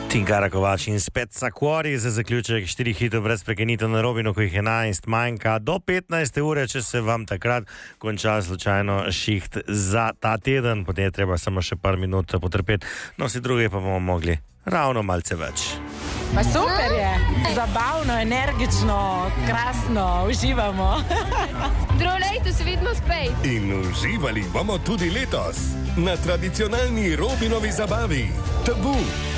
Tinkara Kovač in spet Sakuari za zaključek 4 hitov brez prekinitev na Robinu, ko jih 11 manjka do 15 ure, če se vam takrat konča slučajno šiht za ta teden, potem je treba samo še par minut potrpeti, no vsi drugi pa bomo mogli ravno malce več. Pa super je, zabavno, energično, krasno, uživamo. Drugo leto se vidimo spet. In uživali bomo tudi letos na tradicionalni Robinovi zabavi. Tabu.